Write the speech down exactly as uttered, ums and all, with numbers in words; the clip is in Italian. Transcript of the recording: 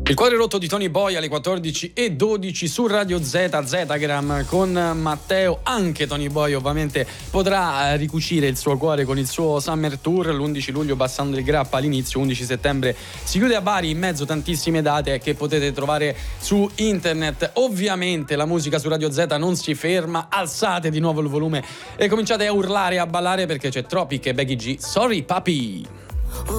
Il cuore rotto di Tony Boy alle quattordici e dodici su Radio Z, Zetagram con Matteo. Anche Tony Boy ovviamente potrà ricucire il suo cuore con il suo Summer Tour. L'undici luglio Bassano del Grappa all'inizio, undici settembre si chiude a Bari, in mezzo tantissime date che potete trovare su internet. Ovviamente la musica su Radio Z non si ferma, alzate di nuovo il volume e cominciate a urlare e a ballare perché c'è Tropic e Becky G, Sorry Papi.